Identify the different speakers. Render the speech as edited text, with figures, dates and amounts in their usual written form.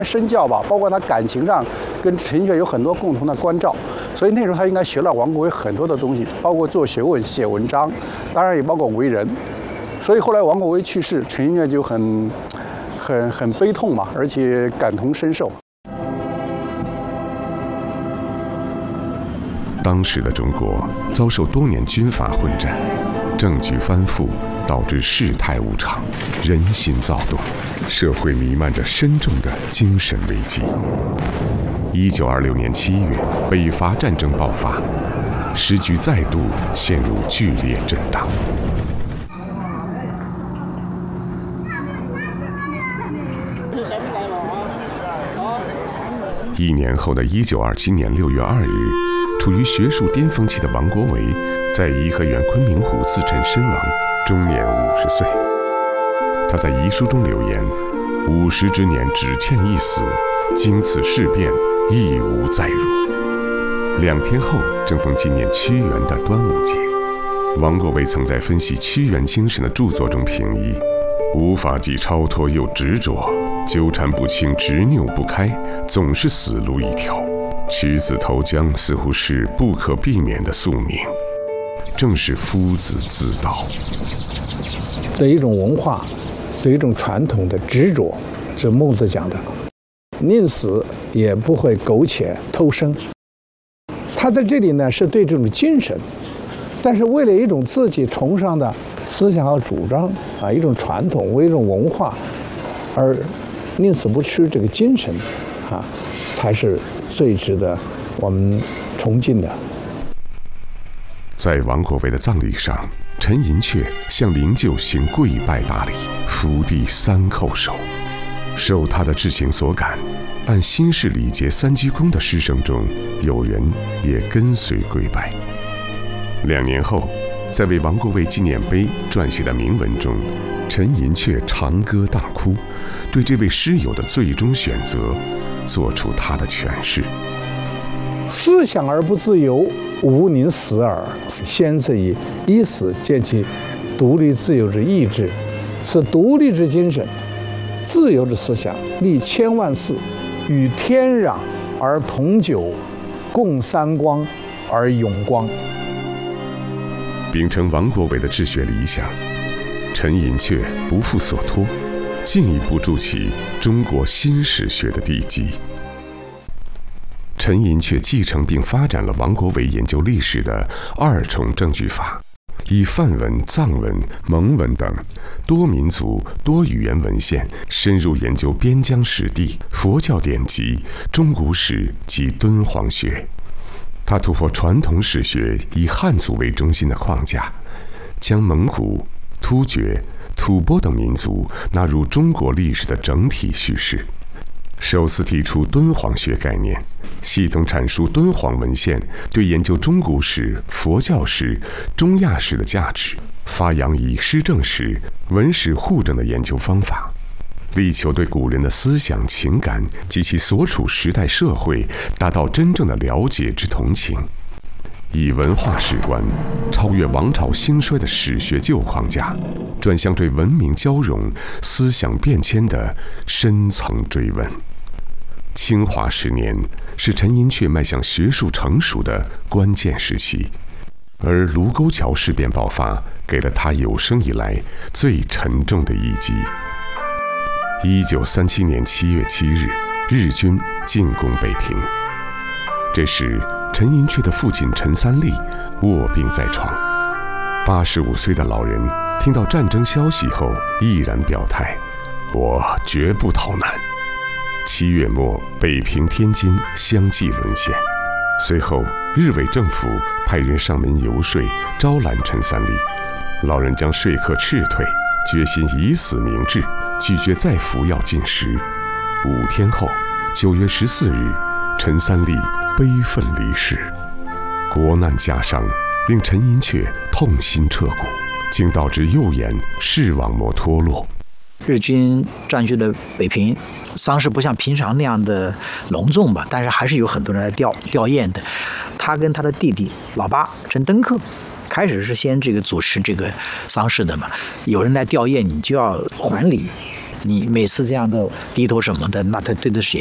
Speaker 1: 身教吧，包括他感情上跟陈寅恪有很多共同的关照，所以那时候他应该学了王国维很多的东西，包括做学问、写文章，当然也包括为人。所以后来王国维去世，陈寅恪就很悲痛嘛，而且感同身受。
Speaker 2: 当时的中国遭受多年军阀混战，政局翻覆，导致世态无常，人心躁动，社会弥漫着深重的精神危机。1926年7月，北伐战争爆发，时局再度陷入剧烈震荡。1年后的1927年6月2日，处于学术巅峰期的王国维在颐和园昆明湖自沉身亡，终年50岁。他在遗书中留言：“50之年只欠一死，经此事变，亦无再辱。”2天后，正逢纪念屈原的端午节。王国维曾在分析屈原精神的著作中评议：“无法既超脱又执着，纠缠不清，执拗不开，总是死路一条。取子投江似乎是不可避免的宿命，正是夫子自道。”
Speaker 3: 对一种文化，对一种传统的执着，这孟子讲的，宁死也不会苟且偷生。他在这里呢，是对这种精神，但是为了一种自己崇尚的思想和主张啊，一种传统，为一种文化，而宁死不屈这个精神啊，才是最值得我们崇敬的。
Speaker 2: 在王国维的葬礼上，陈寅恪向灵柩行跪拜大礼，伏地3叩首。受他的至情所感，按新式礼节3鞠躬的师生中，有人也跟随跪拜。2年后，在为王国维纪念碑撰写的铭文中，陈寅恪长歌大哭，对这位师友的最终选择做出他的诠释：“
Speaker 3: 思想而不自由，吾宁死耳。先是以死见其独立自由之意志，此独立之精神，自由之思想，历千万世，与天壤而同久，共三光而永光。”
Speaker 2: 秉承王国维的治学理想，陈寅恪不负所托，进一步筑起中国新史学的地基。陈寅恪继承并发展了王国维研究历史的2重证据法，以梵文、藏文、蒙文等多民族、多语言文献，深入研究边疆史地、佛教典籍、中古史及敦煌学。他突破传统史学以汉族为中心的框架，将蒙古、突厥、吐蕃等民族纳入中国历史的整体叙事，首次提出敦煌学概念，系统阐述敦煌文献对研究中古史、佛教史、中亚史的价值，发扬以诗正史、文史互证的研究方法，力求对古人的思想情感及其所处时代社会达到真正的了解之同情，以文化史观超越王朝兴衰的史学旧框架，转向对文明交融、思想变迁的深层追问。清华10年是陈寅恪迈向学术成熟的关键时期，而卢沟桥事变爆发，给了他有生以来最沉重的一击。1937年7月7日，日军进攻北平。这时，陈寅恪的父亲陈三立卧病在床。85岁的老人听到战争消息后，毅然表态：“我绝不逃难。”7月末，北平、天津相继沦陷。随后，日伪政府派人上门游说，招揽陈三立。老人将说客斥退，决心以死明志，拒绝再服药进食。5天后，9月14日，陈三立悲愤离世。国难加伤，令陈寅恪痛心彻骨，竟导致右眼视网膜脱落。
Speaker 4: 日军占据了北平，丧事不像平常那样的隆重吧，但是还是有很多人来吊唁的。他跟他的弟弟老八陈登克，开始是先主持这个丧事的嘛，有人来吊唁，你就要还礼。 你每次这样的低头什么的，那他对的是